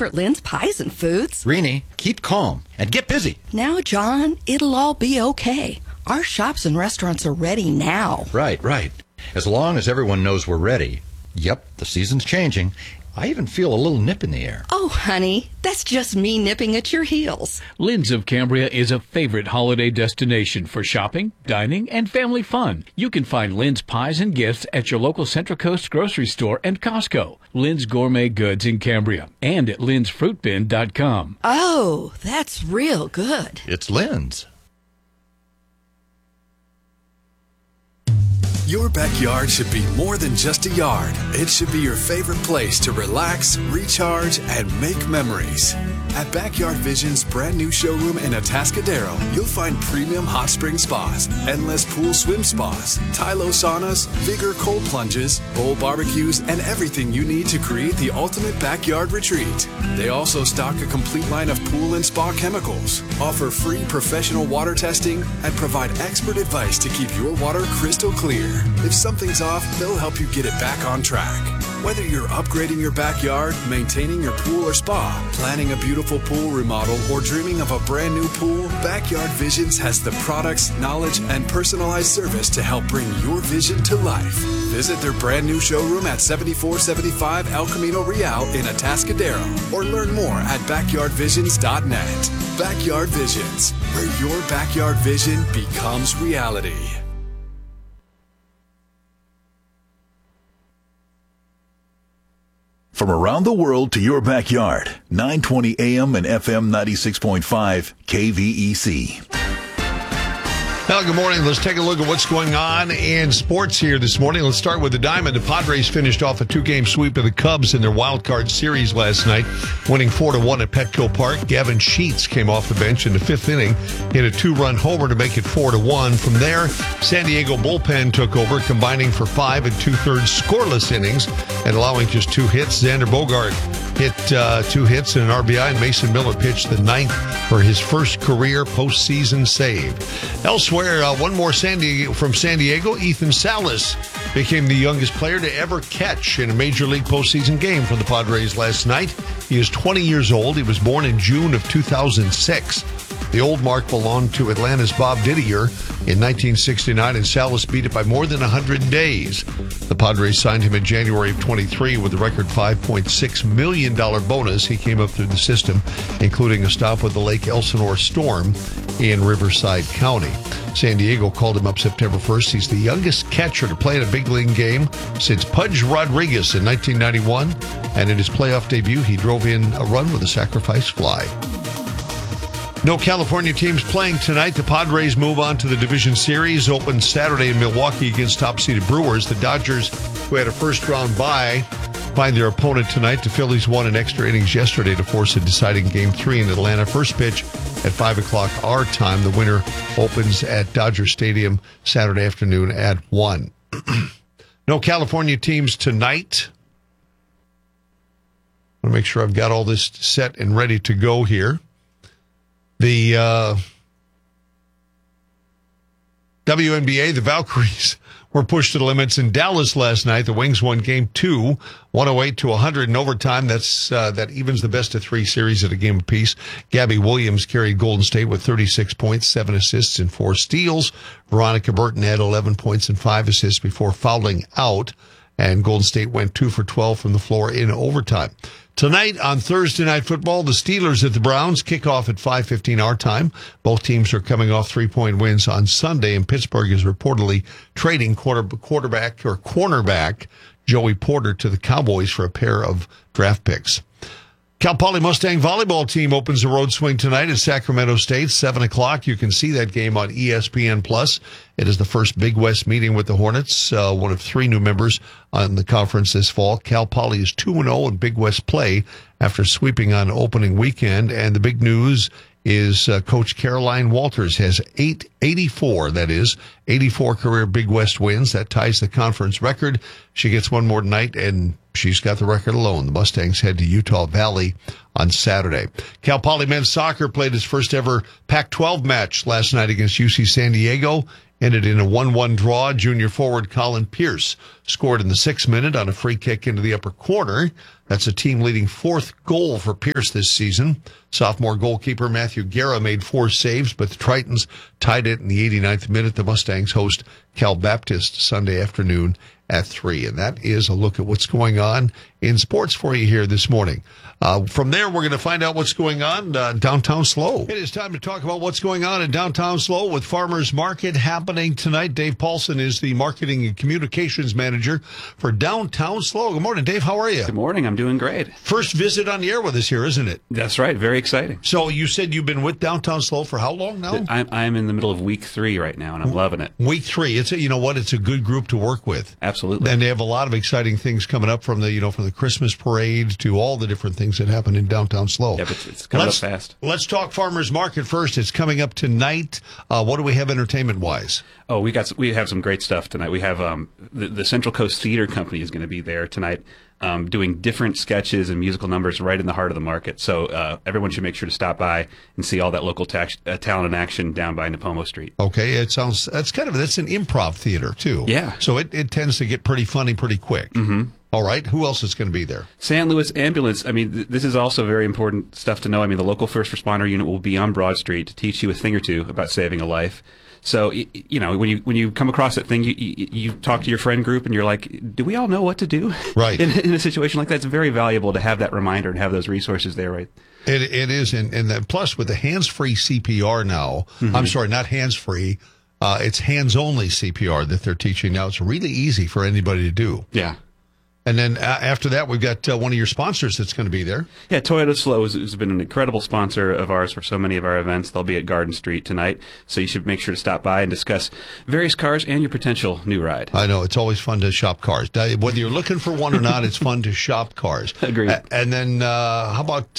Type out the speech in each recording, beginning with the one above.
favorite Lynn's pies and foods? Rini, keep calm and get busy. Now, John, it'll all be okay. Our shops and restaurants are ready now. Right. As long as everyone knows we're ready. Yep, the season's changing. I even feel a little nip in the air. Oh, honey, that's just me nipping at your heels. Lynn's of Cambria is a favorite holiday destination for shopping, dining, and family fun. You can find Lynn's pies and gifts at your local Central Coast grocery store and Costco. Lynn's Gourmet Goods in Cambria and at lynsfruitbin.com. Oh, that's real good. It's Lynn's. Your backyard should be more than just a yard. It should be your favorite place to relax, recharge, and make memories. At Backyard Vision's brand new showroom in Atascadero, you'll find premium hot spring spas, endless pool swim spas, Tylo saunas, Vigor cold plunges, bowl barbecues, and everything you need to create the ultimate backyard retreat. They also stock a complete line of pool and spa chemicals, offer free professional water testing, and provide expert advice to keep your water crystal clear. If something's off, they'll help you get it back on track. Whether you're upgrading your backyard, maintaining your pool or spa, planning a beautiful pool remodel, or dreaming of a brand new pool, Backyard Visions has the products, knowledge, and personalized service to help bring your vision to life. Visit their brand new showroom at 7475 El Camino Real in Atascadero, or learn more at backyardvisions.net. Backyard Visions, where your backyard vision becomes reality. From around the world to your backyard, 920 AM and FM 96.5 KVEC. Well, good morning. Let's take a look at what's going on in sports here this morning. Let's start with the Diamond. The Padres finished off a 2-game sweep of the Cubs in their wild card series last night, winning 4-1 at Petco Park. Gavin Sheets came off the bench in the 5th inning, hit a 2-run homer to make it 4-1. From there, San Diego bullpen took over, combining for 5 2/3 scoreless innings and allowing just 2 hits. Xander Bogart hit 2 hits and an RBI, and Mason Miller pitched the 9th for his first career postseason save. Elsewhere, one more from San Diego, Ethan Salas became the youngest player to ever catch in a Major League postseason game for the Padres last night. He is 20 years old. He was born in June of 2006. The old mark belonged to Atlanta's Bob Didier in 1969, and Salas beat it by more than 100 days. The Padres signed him in January of 23 with a record $5.6 million bonus. He came up through the system, including a stop with the Lake Elsinore Storm in Riverside County. San Diego called him up September 1st. He's the youngest catcher to play in a big league game since Pudge Rodriguez in 1991, and in his playoff debut, he drove in a run with a sacrifice fly. No California teams playing tonight. The Padres move on to the division series, open Saturday in Milwaukee against top-seeded Brewers. The Dodgers, who had a first-round bye, find their opponent tonight. The Phillies won in extra innings yesterday to force a deciding Game 3 in Atlanta. First pitch at 5 o'clock our time. The winner opens at Dodger Stadium Saturday afternoon at 1. No California teams tonight. I want to make sure I've got all this set and ready to go here. The WNBA, the Valkyries, were pushed to the limits in Dallas last night. The Wings won Game 2, 108-100 in overtime. That evens the best-of-3 series at a game apiece. Gabby Williams carried Golden State with 36 points, 7 assists, and 4 steals. Veronica Burton had 11 points and 5 assists before fouling out, and Golden State went 2 for 12 from the floor in overtime. Tonight on Thursday Night Football, the Steelers at the Browns kick off at 5:15 our time. Both teams are coming off 3-point wins on Sunday, and Pittsburgh is reportedly trading cornerback Joey Porter to the Cowboys for a pair of draft picks. Cal Poly Mustang volleyball team opens the road swing tonight at Sacramento State, 7 o'clock. You can see that game on ESPN+. It is the first Big West meeting with the Hornets, one of 3 new members on the conference this fall. Cal Poly is 2-0 in Big West play after sweeping on opening weekend. And the big news is Coach Caroline Walters has 84 career Big West wins. That ties the conference record. She gets one more tonight, and she's got the record alone. The Mustangs head to Utah Valley on Saturday. Cal Poly men's soccer played its first ever Pac-12 match last night against UC San Diego. Ended in a 1-1 draw. Junior forward Colin Pierce scored in the 6th minute on a free kick into the upper corner. That's a team-leading 4th goal for Pierce this season. Sophomore goalkeeper Matthew Guerra made 4 saves, but the Tritons tied it in the 89th minute. The Mustangs host Cal Baptist Sunday afternoon at 3. And that is a look at what's going on in sports for you here this morning. From there, we're going to find out what's going on downtown SLO. It is time to talk about what's going on in downtown SLO with Farmers Market happening tonight. Dave Paulson is the Marketing and Communications Manager for downtown SLO. Good morning, Dave. How are you? Good morning. I'm doing great. First visit on the air with us here, isn't it? That's right. Very exciting. So you said you've been with downtown SLO for how long now? I'm in the middle of week 3 right now, and I'm loving it. Week 3. You know what? It's a good group to work with. Absolutely. And they have a lot of exciting things coming up from the Christmas parade to all the different things that happen in downtown SLO. Yeah, but it's coming up fast. Let's talk Farmers Market first. It's coming up tonight. What do we have entertainment-wise? Oh, we have some great stuff tonight. We have the Central Coast Theater Company is going to be there tonight, doing different sketches and musical numbers right in the heart of the market. So everyone should make sure to stop by and see all that local talent and action down by Napomo Street. Okay, that's an improv theater too. Yeah. So it tends to get pretty funny pretty quick. Mm-hmm. All right. Who else is going to be there? San Luis Ambulance. I mean, this is also very important stuff to know. I mean, the local first responder unit will be on Broad Street to teach you a thing or two about saving a life. So, when you come across that thing, you talk to your friend group and you're like, do we all know what to do? Right. In a situation like that, it's very valuable to have that reminder and have those resources there, right? It is. And then plus with the hands-free CPR now, I'm sorry, not hands-free. It's hands-only CPR that they're teaching now. It's really easy for anybody to do. Yeah. And then after that, we've got one of your sponsors that's going to be there. Yeah, Toyota SLO has been an incredible sponsor of ours for so many of our events. They'll be at Garden Street tonight, so you should make sure to stop by and discuss various cars and your potential new ride. I know. It's always fun to shop cars. Whether you're looking for one or not, it's fun to shop cars. Agreed. And then how about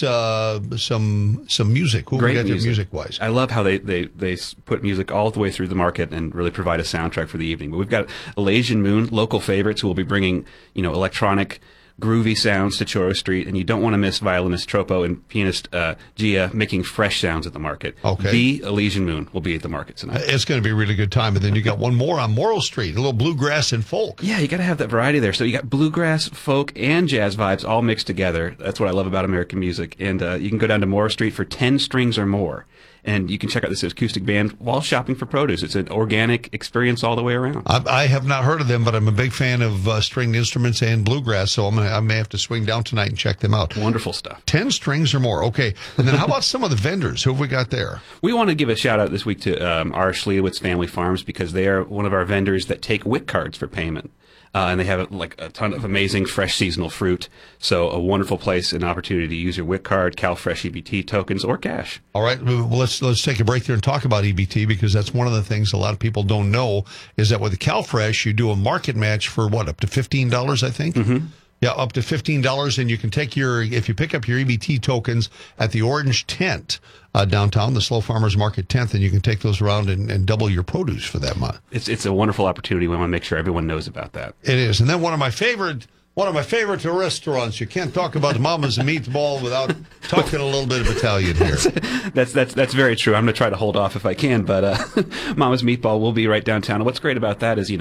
some music? Who we got there music-wise? I love how they put music all the way through the market and really provide a soundtrack for the evening. But we've got Elasian Moon, local favorites, who will be bringing, electronic, groovy sounds to Choro Street, and you don't want to miss violinist Tropo and pianist Gia making fresh sounds at the market. Okay. The Elysian Moon will be at the market tonight. It's going to be a really good time. And then you got one more on Morrill Street, a little bluegrass and folk. Yeah, you got to have that variety there. So you got bluegrass, folk, and jazz vibes all mixed together. That's what I love about American music. And you can go down to Morrill Street for 10 strings or more. And you can check out this acoustic band while shopping for produce. It's an organic experience all the way around. I have not heard of them, but I'm a big fan of stringed instruments and bluegrass, so I may have to swing down tonight and check them out. Wonderful stuff. 10 strings or more. Okay. And then how about some of the vendors? Who have we got there? We want to give a shout out this week to our Schliewitz Family Farms because they are one of our vendors that take WIC cards for payment. And they have a ton of amazing fresh seasonal fruit. So a wonderful place, an opportunity to use your WIC card, CalFresh EBT tokens, or cash. All right. Well, let's take a break there and talk about EBT because that's one of the things a lot of people don't know is that with the CalFresh, you do a market match for up to $15, I think? Mm-hmm. Yeah, up to $15, and you can take if you pick up your EBT tokens at the Orange Tent downtown, the SLO Farmers Market tent, and you can take those around and double your produce for that month. It's a wonderful opportunity. We want to make sure everyone knows about that. It is. And then one of my favorite restaurants. You can't talk about Mama's Meatball without talking a little bit of Italian here. That's very true. I'm going to try to hold off if I can, but Mama's Meatball will be right downtown. And what's great about that is,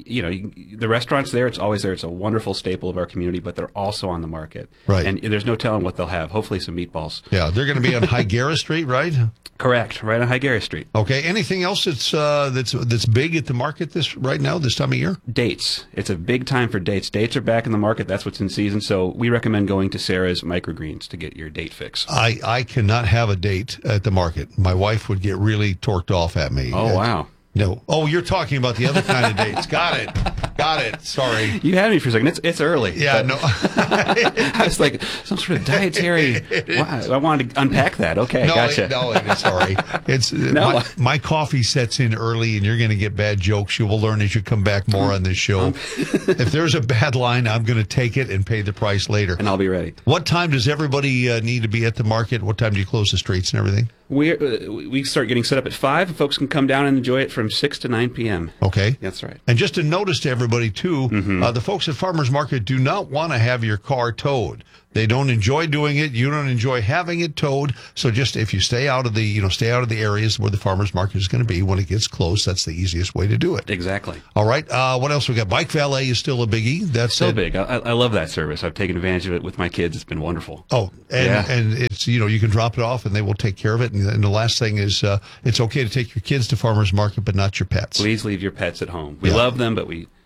the restaurant's there. It's always there. It's a wonderful staple of our community, but they're also on the market. Right. And there's no telling what they'll have. Hopefully some meatballs. Yeah, they're going to be on Higuera Street, right? Correct. Right on Higuera Street. Okay. Anything else that's big at the market this time of year? Dates. It's a big time for dates. Dates are back in the market. That's what's in season. So we recommend going to Sarah's Microgreens to get your date fix. I cannot have a date at the market. My wife would get really torqued off at me. Oh, wow. No. Oh, you're talking about the other kind of dates. Got it. Sorry. You had me for a second. It's early. Yeah, no. I was like, some sort of dietary. Wow, I wanted to unpack that. Okay, gotcha. Sorry. My coffee sets in early, and you're going to get bad jokes. You will learn as you come back more on this show. If there's a bad line, I'm going to take it and pay the price later. And I'll be ready. What time does everybody need to be at the market? What time do you close the streets and everything? We start getting set up at 5. Folks can come down and enjoy it from from 6 to 9 p.m. Okay. That's right. And just a notice to everybody, too, the folks at Farmers Market do not want to have your car towed. They don't enjoy doing it. You don't enjoy having it towed. So just if you stay out of the areas where the farmers market is going to be when it gets close, that's the easiest way to do it. Exactly. All right. What else we got? Bike valet is still a biggie. That's so big. I love that service. I've taken advantage of it with my kids. It's been wonderful. Oh, and it's, you can drop it off and they will take care of it. And the last thing is, it's okay to take your kids to farmers market, but not your pets. Please leave your pets at home. We love them, but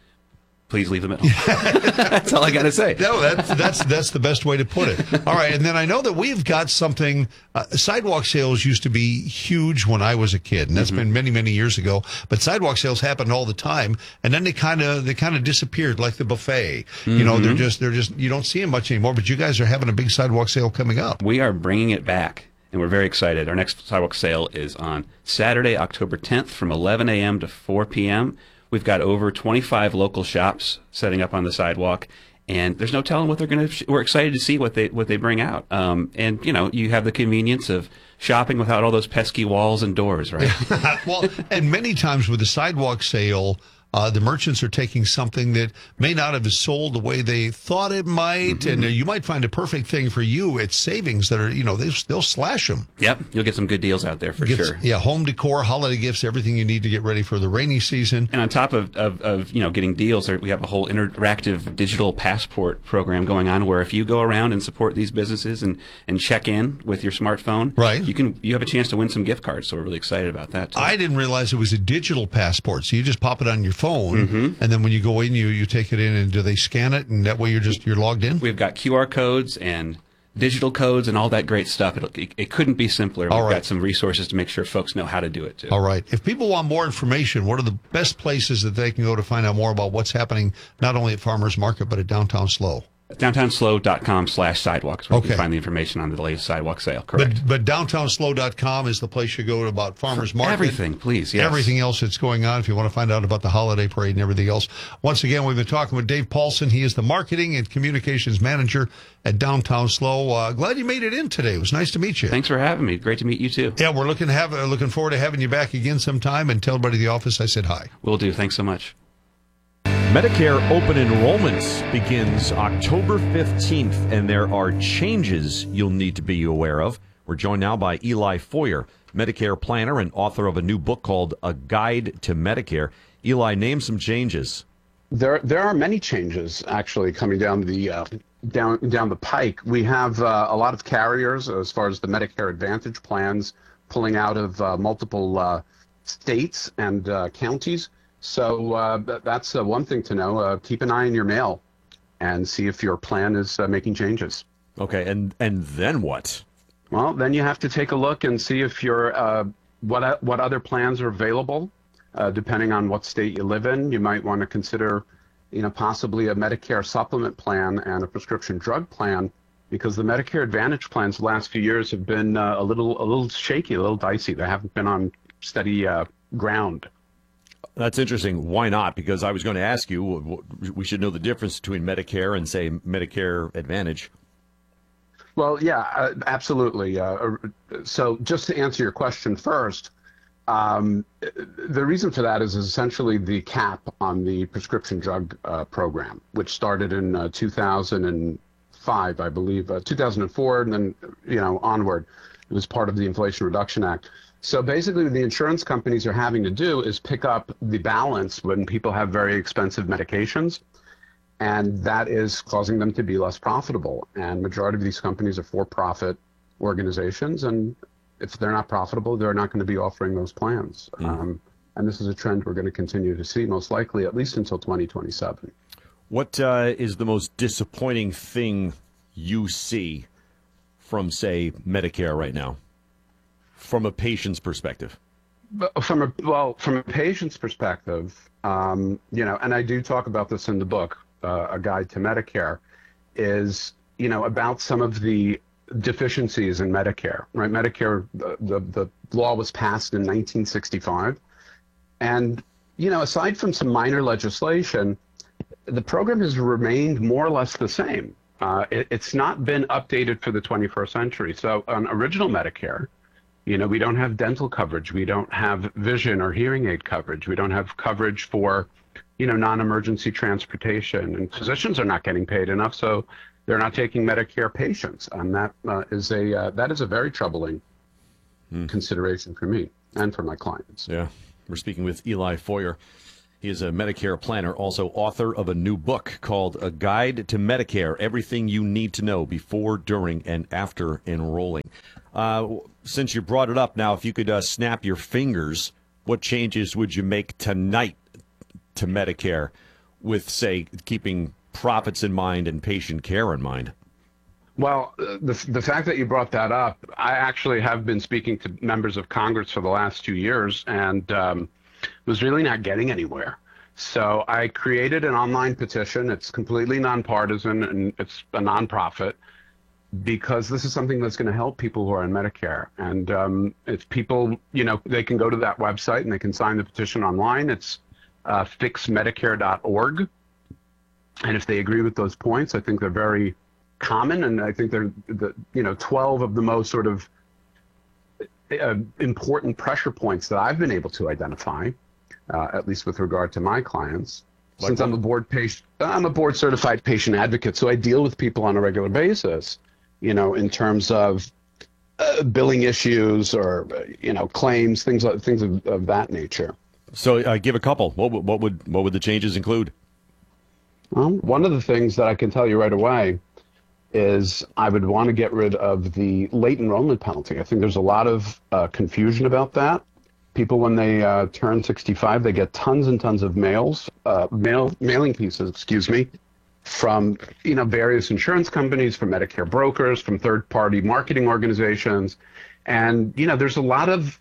please leave them at home. That's all I got to say. No, that's the best way to put it. All right, and then I know that we've got something. Sidewalk sales used to be huge when I was a kid, and that's been many, many years ago. But sidewalk sales happened all the time, and then they kind of disappeared, like the buffet. They're just you don't see them much anymore. But you guys are having a big sidewalk sale coming up. We are bringing it back, and we're very excited. Our next sidewalk sale is on Saturday, October 10th, from 11 a.m. to 4 p.m. We've got over 25 local shops setting up on the sidewalk, and there's no telling what they're going to. We're excited to see what they bring out. And you have the convenience of shopping without all those pesky walls and doors, right? Well, and many times with the sidewalk sale, the merchants are taking something that may not have sold the way they thought it might, and you might find a perfect thing for you. It's savings that are, they'll slash them. Yep, you'll get some good deals out there for sure. Yeah, home decor, holiday gifts, everything you need to get ready for the rainy season. And on top of getting deals, we have a whole interactive digital passport program going on where if you go around and support these businesses and check in with your smartphone, right, you have a chance to win some gift cards. So we're really excited about that too. I didn't realize it was a digital passport, so you just pop it on your phone, and then when you go in, you take it in, and do they scan it, and that way you're logged in? We've got QR codes and digital codes and all that great stuff. It couldn't be simpler. We've got some resources to make sure folks know how to do it too. All right. If people want more information, what are the best places that they can go to find out more about what's happening not only at Farmers Market but at Downtown SLO? DowntownSLO.com/sidewalks where you can find the information on the latest sidewalk sale. Correct. But DowntownSLO.com is the place you go to about Farmers Market. Everything, please. Yes. Everything else that's going on if you want to find out about the holiday parade and everything else. Once again, we've been talking with Dave Paulson. He is the Marketing and Communications Manager at Downtown SLO. Glad you made it in today. It was nice to meet you. Thanks for having me. Great to meet you, too. Yeah, we're looking forward to having you back again sometime, and tell everybody at the office I said hi. Will do. Thanks so much. Medicare open enrollment begins October 15th, and there are changes you'll need to be aware of. We're joined now by Eli Foyer, Medicare planner and author of a new book called A Guide to Medicare. Eli, name some changes. There are many changes actually coming down the down the pike. We have a lot of carriers as far as the Medicare Advantage plans pulling out of multiple states and counties. So that's one thing to know. Keep an eye on your mail and see if your plan is making changes. Okay, and then what? Well, then you have to take a look and see if your what other plans are available. Depending on what state you live in, you might want to consider, possibly a Medicare supplement plan and a prescription drug plan, because the Medicare Advantage plans the last few years have been a little shaky, a little dicey. They haven't been on steady ground. That's interesting. Why not? Because I was going to ask you, we should know the difference between Medicare and, say, Medicare Advantage. Well, yeah, absolutely. So just to answer your question first, the reason for that is essentially the cap on the prescription drug program, which started in 2005, I believe, 2004, and then, onward. It was part of the Inflation Reduction Act. So basically what the insurance companies are having to do is pick up the balance when people have very expensive medications, and that is causing them to be less profitable. And majority of these companies are for-profit organizations, and if they're not profitable, they're not going to be offering those plans. And this is a trend we're going to continue to see, most likely, at least until 2027. What is the most disappointing thing you see from, say, Medicare right now, from a patient's perspective? From a patient's perspective, and I do talk about this in the book, A Guide to Medicare, is, about some of the deficiencies in Medicare, right? Medicare, the law was passed in 1965. And, aside from some minor legislation, the program has remained more or less the same. It's not been updated for the 21st century. So on original Medicare, We don't have dental coverage. We don't have vision or hearing aid coverage. We don't have coverage for, non-emergency transportation. And physicians are not getting paid enough, so they're not taking Medicare patients. And that is a very troubling consideration for me and for my clients. Yeah. We're speaking with Eli Foyer. He is a Medicare planner, also author of a new book called A Guide to Medicare, Everything You Need to Know Before, During, and After Enrolling. Since you brought it up now, if you could snap your fingers, what changes would you make tonight to Medicare with, say, keeping profits in mind and patient care in mind? Well, the fact that you brought that up, I actually have been speaking to members of Congress for the last 2 years and was really not getting anywhere. So I created an online petition. It's completely nonpartisan and it's a nonprofit because this is something that's going to help people who are on Medicare. And if people, they can go to that website and they can sign the petition online. It's fixmedicare.org. And if they agree with those points, I think they're very common, and I think they're 12 of the most sort of important pressure points that I've been able to identify, at least with regard to my clients. Since I'm a board certified patient advocate, so I deal with people on a regular basis, in terms of billing issues or claims, things of that nature. So give a couple. What would the changes include? Well, one of the things that I can tell you right away is I would want to get rid of the late enrollment penalty. I think there's a lot of confusion about that. People, when they turn 65, they get tons and tons of mailing pieces, from various insurance companies, from Medicare brokers, from third-party marketing organizations, and there's a lot of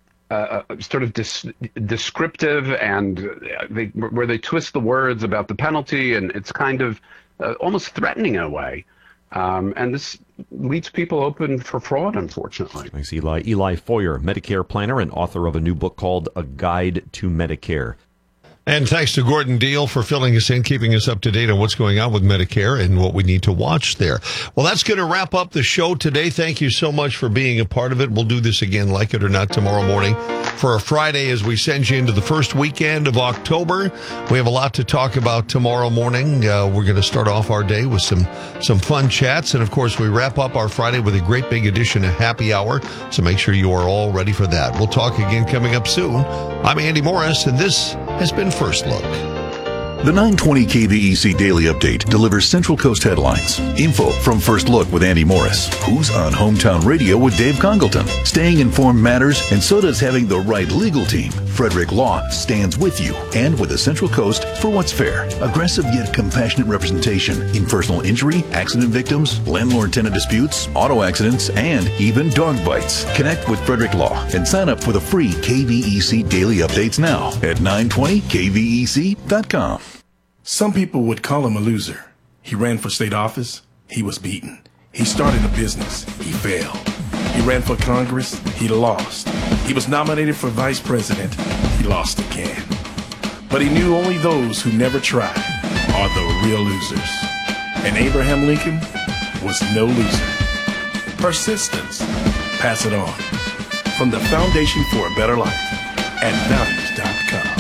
sort of descriptive and where they twist the words about the penalty, and it's kind of almost threatening in a way. And this leaves people open for fraud, unfortunately. Thanks, Eli. Eli Foyer, Medicare planner and author of a new book called A Guide to Medicare. And thanks to Gordon Deal for filling us in, keeping us up to date on what's going on with Medicare and what we need to watch there. Well, that's going to wrap up the show today. Thank you so much for being a part of it. We'll do this again, like it or not, tomorrow morning for a Friday as we send you into the first weekend of October. We have a lot to talk about tomorrow morning. We're going to start off our day with some fun chats. And, of course, we wrap up our Friday with a great big edition of Happy Hour. So make sure you are all ready for that. We'll talk again coming up soon. I'm Andy Morris, and this has been First Look. The 920 KVEC Daily Update delivers Central Coast headlines. Info from First Look with Andy Morris. Who's on Hometown Radio with Dave Congleton? Staying informed matters, and so does having the right legal team. Frederick Law stands with you and with the Central Coast for what's fair. Aggressive yet compassionate representation in personal injury, accident victims, landlord-tenant disputes, auto accidents, and even dog bites. Connect with Frederick Law and sign up for the free KVEC Daily Updates now at 920kvec.com. Some people would call him a loser. He ran for state office. He was beaten. He started a business. He failed. He ran for Congress. He lost. He was nominated for vice president. He lost again. But he knew only those who never try are the real losers. And Abraham Lincoln was no loser. Persistence. Pass it on. From the Foundation for a Better Life at values.com.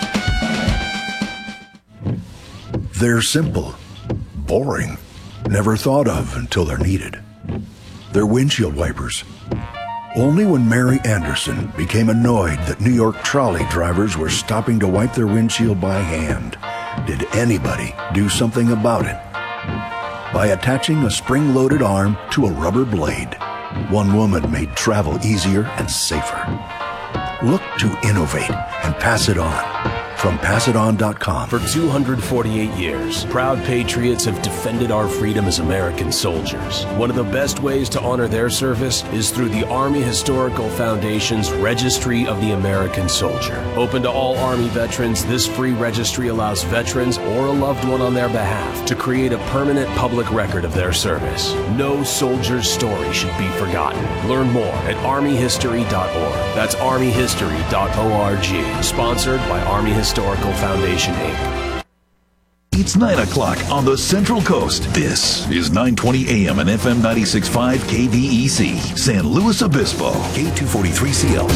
They're simple, boring, never thought of until they're needed. They're windshield wipers. Only when Mary Anderson became annoyed that New York trolley drivers were stopping to wipe their windshield by hand did anybody do something about it. By attaching a spring-loaded arm to a rubber blade, one woman made travel easier and safer. Look to innovate and pass it on. From PassItOn.com. For 248 years, proud patriots have defended our freedom as American soldiers. One of the best ways to honor their service is through the Army Historical Foundation's Registry of the American Soldier. Open to all Army veterans, this free registry allows veterans or a loved one on their behalf to create a permanent public record of their service. No soldier's story should be forgotten. Learn more at armyhistory.org. That's armyhistory.org. Sponsored by Army Historical Foundation, Inc. It's 9 o'clock on the Central Coast. This is 920 AM and FM 96.5 KVEC, San Luis Obispo, K243CL.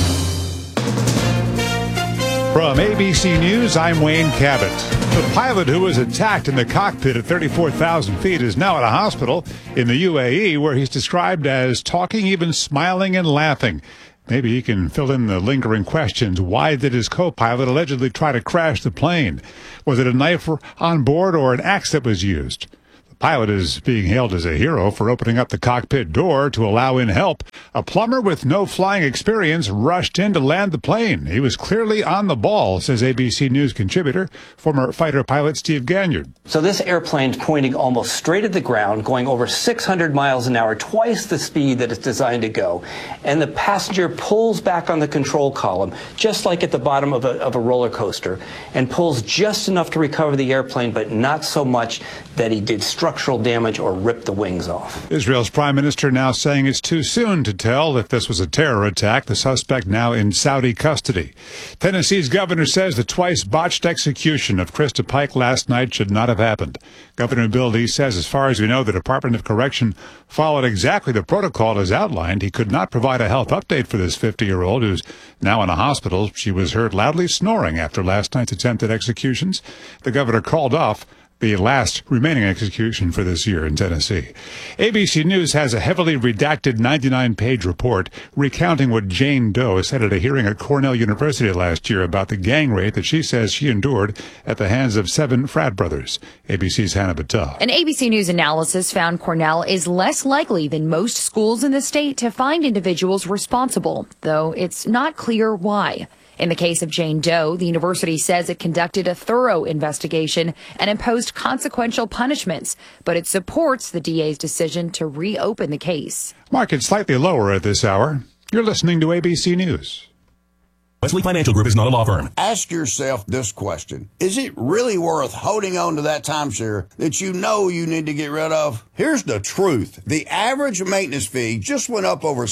From ABC News, I'm Wayne Cabot. The pilot who was attacked in the cockpit at 34,000 feet is now at a hospital in the UAE, where he's described as talking, even smiling and laughing. Maybe he can fill in the lingering questions. Why did his co-pilot allegedly try to crash the plane? Was it a knife on board or an axe that was used? The pilot is being hailed as a hero for opening up the cockpit door to allow in help. A plumber with no flying experience rushed in to land the plane. He was clearly on the ball, says ABC News contributor, former fighter pilot Steve Ganyard. So this airplane's pointing almost straight at the ground, going over 600 miles an hour, twice the speed that it's designed to go. And the passenger pulls back on the control column, just like at the bottom of a roller coaster, and pulls just enough to recover the airplane, but not so much that he did structural damage or ripped the wings off. Israel's prime minister now saying it's too soon to tell if this was a terror attack. The suspect now in Saudi custody. Tennessee's governor says the twice botched execution of Krista Pike last night should not have happened. Governor Bill Lee says, as far as we know, the Department of Correction followed exactly the protocol as outlined. He could not provide a health update for this 50-year-old who's now in a hospital. She was heard loudly snoring after last night's attempted executions. The governor called off the last remaining execution for this year in Tennessee. ABC News has a heavily redacted 99-page report recounting what Jane Doe said at a hearing at Cornell University last year about the gang rape that she says she endured at the hands of 7 frat brothers. ABC's Hannah Battah. An ABC News analysis found Cornell is less likely than most schools in the state to find individuals responsible, though it's not clear why. In the case of Jane Doe, the university says it conducted a thorough investigation and imposed consequential punishments, but it supports the DA's decision to reopen the case. Market slightly lower at this hour. You're listening to ABC News. Wesley Financial Group is not a law firm. Ask yourself this question. Is it really worth holding on to that timeshare that you know you need to get rid of? Here's the truth. The average maintenance fee just went up over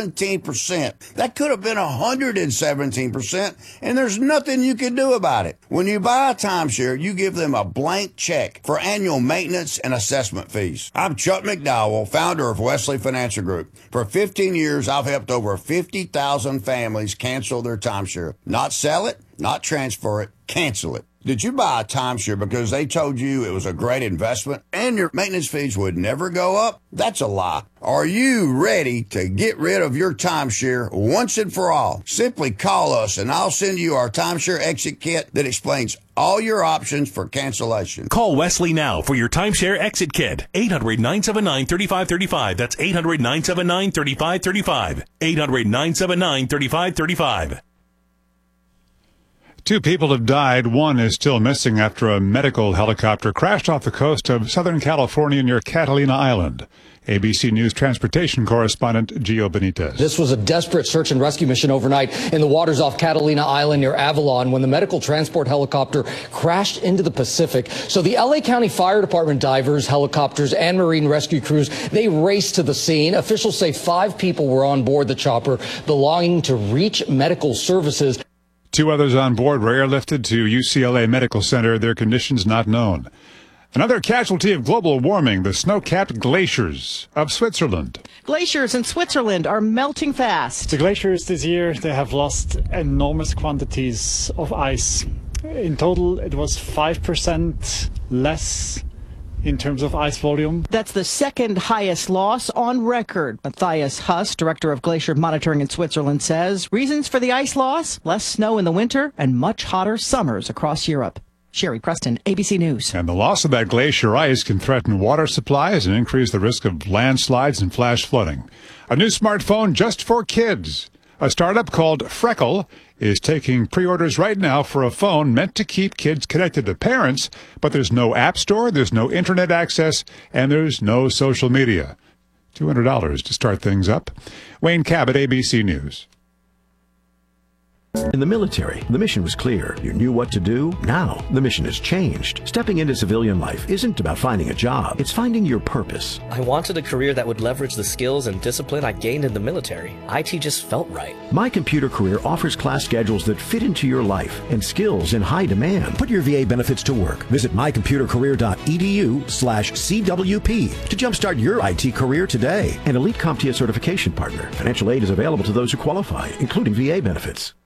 17%. That could have been 117%, and there's nothing you can do about it. When you buy a timeshare, you give them a blank check for annual maintenance and assessment fees. I'm Chuck McDowell, founder of Wesley Financial Group. For 15 years, I've helped over 50,000 families cancel their timeshare. Not sell it, not transfer it, cancel it. Did you buy a timeshare because they told you it was a great investment and your maintenance fees would never go up? That's a lie. Are you ready to get rid of your timeshare once and for all? Simply call us and I'll send you our timeshare exit kit that explains all your options for cancellation. Call Wesley now for your timeshare exit kit. 800-979-3535. That's 800-979-3535. 800-979-3535. 2 people have died. 1 is still missing after a medical helicopter crashed off the coast of Southern California near Catalina Island. ABC News transportation correspondent Gio Benitez. This was a desperate search and rescue mission overnight in the waters off Catalina Island near Avalon when the medical transport helicopter crashed into the Pacific. So the LA County Fire Department divers, helicopters, and marine rescue crews, they raced to the scene. Officials say 5 people were on board the chopper belonging to Reach Medical Services. 2 others on board were airlifted to UCLA Medical Center, their conditions not known. Another casualty of global warming, the snow-capped glaciers of Switzerland. Glaciers in Switzerland are melting fast. The glaciers this year, they have lost enormous quantities of ice. In total, it was 5% less in terms of ice volume. That's the second highest loss on record. Matthias Huss, director of glacier monitoring in Switzerland, says reasons for the ice loss: less snow in the winter and much hotter summers across Europe. Sherry Preston, ABC News. And the loss of that glacier ice can threaten water supplies and increase the risk of landslides and flash flooding. A new smartphone just for kids. A startup called Freckle is taking pre-orders right now for a phone meant to keep kids connected to parents, but there's no app store, there's no internet access, and there's no social media. $200 to start things up. Wayne Cabot, ABC News. In the military, the mission was clear. You knew what to do. Now, the mission has changed. Stepping into civilian life isn't about finding a job. It's finding your purpose. I wanted a career that would leverage the skills and discipline I gained in the military. IT just felt right. My Computer Career offers class schedules that fit into your life and skills in high demand. Put your VA benefits to work. Visit mycomputercareer.edu/CWP to jumpstart your IT career today. An elite CompTIA certification partner. Financial aid is available to those who qualify, including VA benefits.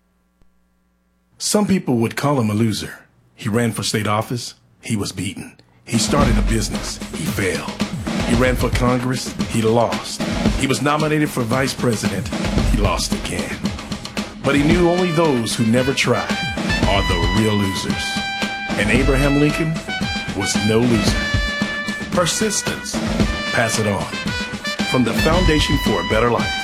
Some people would call him a loser. He ran for state office. He was beaten. He started a business. He failed. He ran for Congress. He lost. He was nominated for vice president. He lost again. But he knew only those who never tried are the real losers. And Abraham Lincoln was no loser. Persistence. Pass it on. From the Foundation for a Better Life.